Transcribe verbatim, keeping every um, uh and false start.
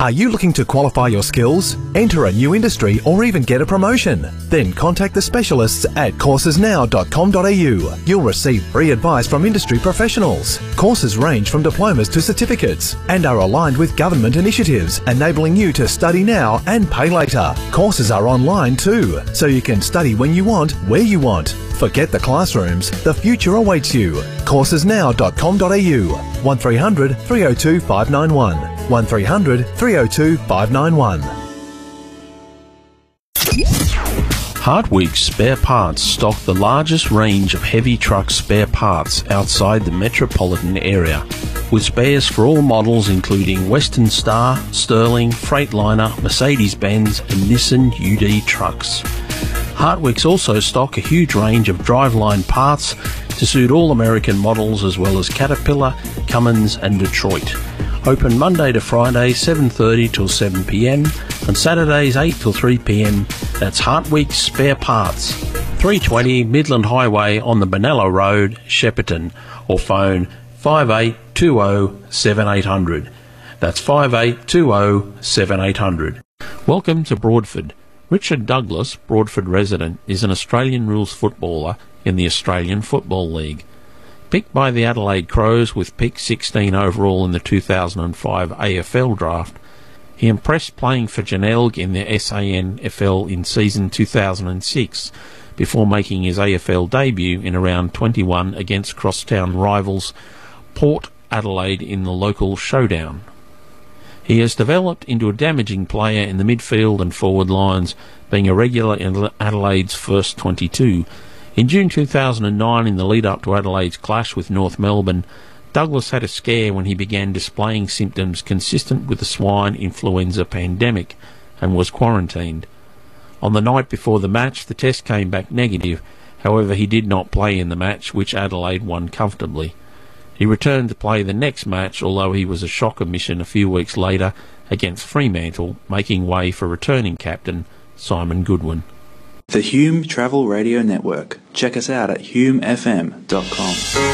Are you looking to qualify your skills, enter a new industry or even get a promotion? Then contact the specialists at courses now dot com dot a u. You'll receive free advice from industry professionals. Courses range from diplomas to certificates and are aligned with government initiatives, enabling you to study now and pay later. Courses are online too, so you can study when you want, where you want. Forget the classrooms, the future awaits you. courses now dot com dot a u. one three hundred, three oh two, five nine one. one three hundred, three oh two, five nine one. Hartwig Spare Parts stock the largest range of heavy truck spare parts outside the metropolitan area, with spares for all models including Western Star, Sterling, Freightliner, Mercedes-Benz and Nissan U D trucks. Hartwigs also stock a huge range of driveline parts to suit all American models as well as Caterpillar, Cummins and Detroit. Open Monday to Friday seven thirty till seven p m and Saturdays eight till three p m. That's Hartwig Spare Parts, three twenty Midland Highway on the Benalla Road, Shepparton, or phone five eight two zero, seven eight zero zero. That's five eight two zero, seven eight zero zero. Welcome to Broadford. Richard Douglas, Broadford resident, is an Australian rules footballer in the Australian Football League. Picked by the Adelaide Crows with pick sixteen overall in the two thousand five A F L draft, he impressed playing for Glenelg in the S A N F L in season two thousand six, before making his A F L debut in around twenty-one against crosstown rivals Port Adelaide in the local showdown. He has developed into a damaging player in the midfield and forward lines, being a regular in Adelaide's first twenty-two. In June two thousand nine, in the lead-up to Adelaide's clash with North Melbourne, Douglas had a scare when he began displaying symptoms consistent with the swine influenza pandemic and was quarantined. On the night before the match, the test came back negative. However, he did not play in the match, which Adelaide won comfortably. He returned to play the next match, although he was a shock omission a few weeks later against Fremantle, making way for returning captain Simon Goodwin. The Hume Travel Radio Network. Check us out at hume f m dot com.